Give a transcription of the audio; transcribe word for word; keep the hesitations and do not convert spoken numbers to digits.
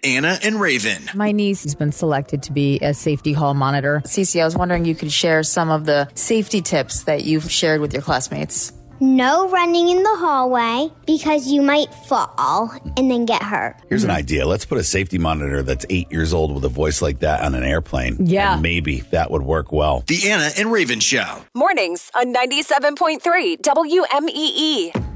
Anna and Raven. My niece has been selected to be a safety hall monitor. Cece, I was wondering you could share some of the safety tips that you've shared with your classmates. No running in the hallway because you might fall and then get hurt. Here's an idea. Let's put a safety monitor that's eight years old with a voice like that on an airplane. Yeah. And maybe that would work well. The Anna and Raven Show. Mornings on ninety-seven point three W M E E.